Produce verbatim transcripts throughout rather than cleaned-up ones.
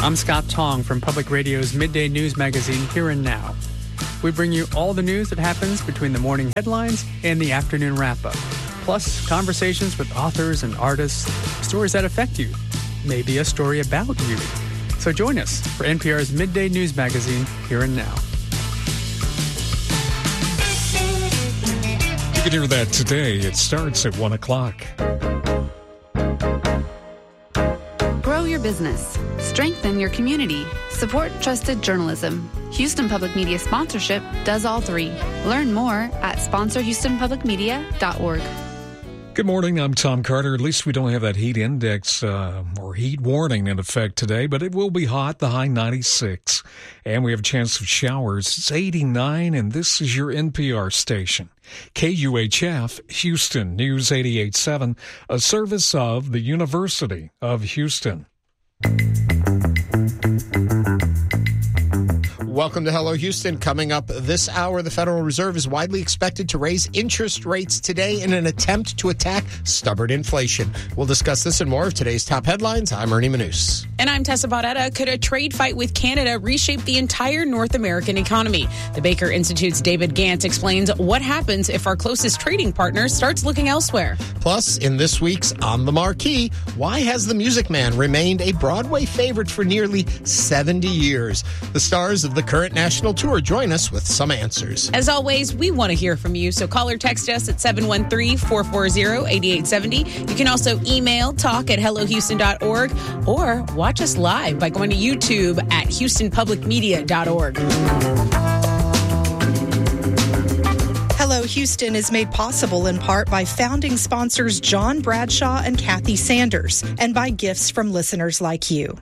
I'm Scott Tong from Public Radio's midday news magazine, Here and Now. We bring you all the news that happens between the morning headlines and the afternoon wrap-up. Plus, conversations with authors and artists, stories that affect you, maybe a story about you. So join us for N P R's midday news magazine, Here and Now. You can hear that today. It starts at one o'clock. Grow your business. Strengthen your community. Support trusted journalism. Houston Public Media sponsorship does all three. Learn more at sponsor houston public media dot org. Good morning. I'm Tom Carter. At least we don't have that heat index uh, or heat warning in effect today, but it will be hot, the high ninety-six. And we have a chance of showers. It's eighty-nine, and this is your N P R station. K U H F, Houston, News eighty-eight point seven, a service of the University of Houston. Welcome to Hello Houston. Coming up this hour, the Federal Reserve is widely expected to raise interest rates today in an attempt to attack stubborn inflation. We'll discuss this and more of today's top headlines. I'm Ernie Manous. And I'm Tessa Baudetta. Could a trade fight with Canada reshape the entire North American economy? The Baker Institute's David Gant explains what happens if our closest trading partner starts looking elsewhere. Plus, in this week's On the Marquee, why has The Music Man remained a Broadway favorite for nearly seventy years? The stars of the current national tour join us with some answers. As always, we want to hear from you, so call or text us at seven one three, four four zero, eight eight seven zero. You can also email talk at hello houston dot org or watch us live by going to YouTube at houston public media dot org. Hello Houston is made possible in part by founding sponsors John Bradshaw and Kathy Sanders, and by gifts from listeners like you.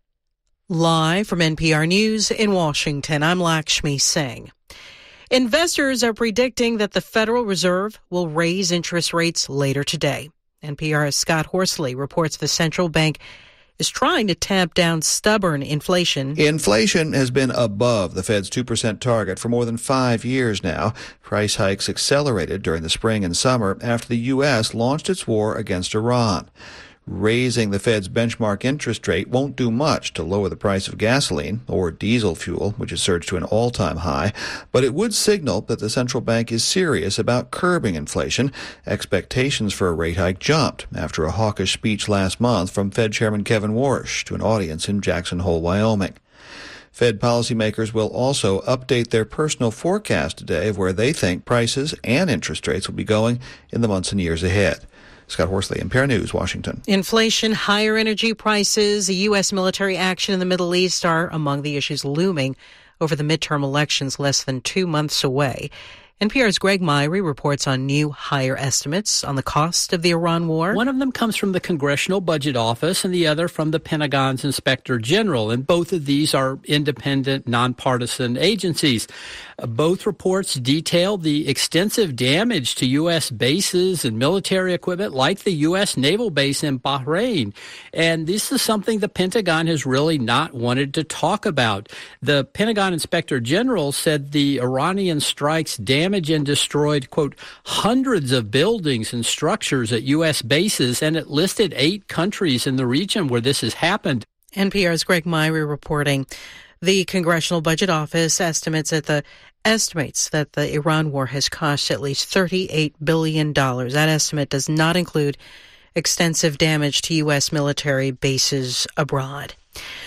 Live from N P R News in Washington, I'm Lakshmi Singh. Investors are predicting that the Federal Reserve will raise interest rates later today. N P R's Scott Horsley reports the central bank is trying to tamp down stubborn inflation. Inflation has been above the Fed's two percent target for more than five years now. Price hikes accelerated during the spring and summer after the U S launched its war against Iran. Raising the Fed's benchmark interest rate won't do much to lower the price of gasoline or diesel fuel, which has surged to an all-time high, but it would signal that the central bank is serious about curbing inflation. Expectations for a rate hike jumped after a hawkish speech last month from Fed Chairman Kevin Warsh to an audience in Jackson Hole, Wyoming. Fed policymakers will also update their personal forecast today of where they think prices and interest rates will be going in the months and years ahead. Scott Horsley, N P R News, Washington. Inflation, higher energy prices, U S military action in the Middle East are among the issues looming over the midterm elections less than two months away. N P R's Greg Myrie reports on new higher estimates on the cost of the Iran war. One of them comes from the Congressional Budget Office and the other from the Pentagon's Inspector General. And both of these are independent, nonpartisan agencies. Uh, both reports detail the extensive damage to U S bases and military equipment like the U S naval base in Bahrain. And this is something the Pentagon has really not wanted to talk about. The Pentagon Inspector General said the Iranian strikes damaged Damaged and destroyed, quote, hundreds of buildings and structures at U S bases, and it listed eight countries in the region where this has happened. N P R's Greg Myrie reporting. The Congressional Budget Office estimates that the estimates that the Iran war has cost at least thirty-eight billion dollars. That estimate does not include extensive damage to U S military bases abroad.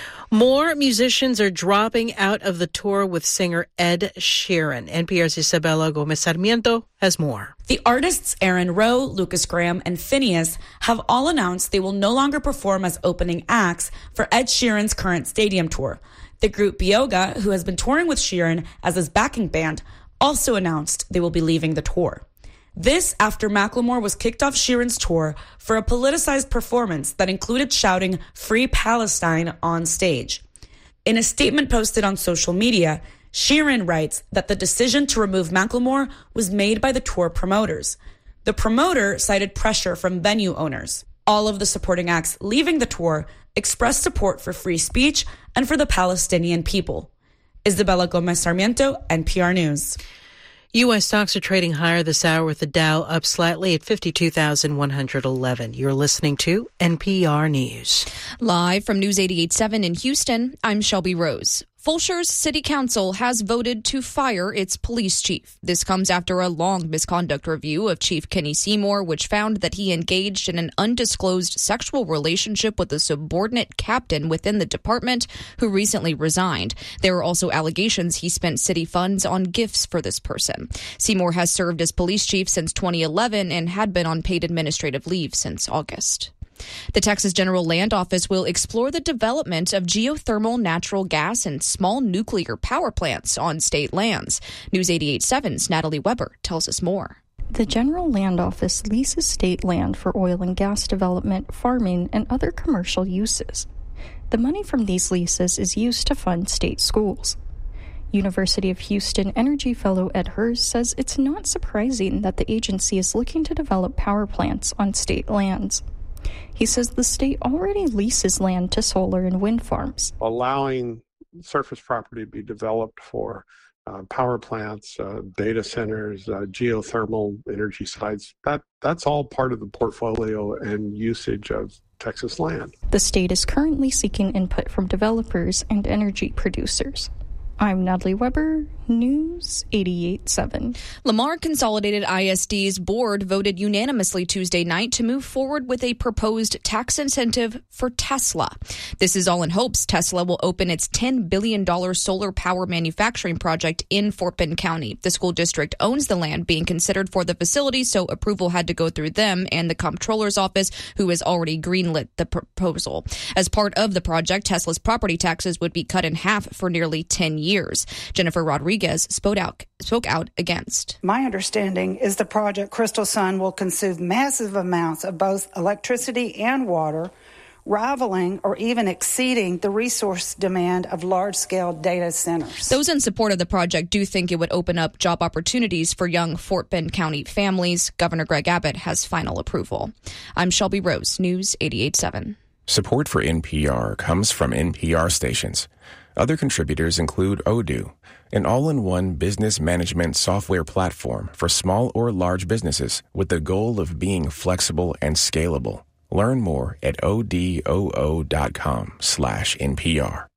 More musicians are dropping out of the tour with singer Ed Sheeran. N P R's Isabella Gomez Sarmiento has more. The artists Aaron Rowe, Lucas Graham, and Phineas have all announced they will no longer perform as opening acts for Ed Sheeran's current stadium tour. The group Bioga, who has been touring with Sheeran as his backing band, also announced they will be leaving the tour. This after Macklemore was kicked off Sheeran's tour for a politicized performance that included shouting "Free Palestine" on stage. In a statement posted on social media, Sheeran writes that the decision to remove Macklemore was made by the tour promoters. The promoter cited pressure from venue owners. All of the supporting acts leaving the tour expressed support for free speech and for the Palestinian people. Isabella Gomez Sarmiento, N P R News. U S stocks are trading higher this hour with the Dow up slightly at fifty-two thousand one hundred eleven. You're listening to N P R News. Live from News eighty-eight point seven in Houston, I'm Shelby Rose. Fulshere's City Council has voted to fire its police chief. This comes after a long misconduct review of Chief Kenny Seymour, which found that he engaged in an undisclosed sexual relationship with a subordinate captain within the department who recently resigned. There were also allegations he spent city funds on gifts for this person. Seymour has served as police chief since twenty eleven and had been on paid administrative leave since August. The Texas General Land Office will explore the development of geothermal natural gas and small nuclear power plants on state lands. News eighty-eight point seven's Natalie Weber tells us more. The General Land Office leases state land for oil and gas development, farming, and other commercial uses. The money from these leases is used to fund state schools. University of Houston Energy Fellow Ed Hers says it's not surprising that the agency is looking to develop power plants on state lands. He says the state already leases land to solar and wind farms. Allowing surface property to be developed for uh, power plants, uh, data centers, uh, geothermal energy sites, that, that's all part of the portfolio and usage of Texas land. The state is currently seeking input from developers and energy producers. I'm Natalie Weber, News eighty-eight point seven. Lamar Consolidated I S D's board voted unanimously Tuesday night to move forward with a proposed tax incentive for Tesla. This is all in hopes Tesla will open its ten billion dollars solar power manufacturing project in Fort Bend County. The school district owns the land being considered for the facility, so approval had to go through them and the comptroller's office, who has already greenlit the proposal. As part of the project, Tesla's property taxes would be cut in half for nearly ten years. Jennifer Rodriguez spoke out, spoke out against. My understanding is the project Crystal Sun will consume massive amounts of both electricity and water, rivaling or even exceeding the resource demand of large-scale data centers. Those in support of the project do think it would open up job opportunities for young Fort Bend County families. Governor Greg Abbott has final approval. I'm Shelby Rose, News eighty-eight point seven. Support for N P R comes from N P R stations. Other contributors include Odoo, an all-in-one business management software platform for small or large businesses with the goal of being flexible and scalable. Learn more at odoo dot com slash N P R.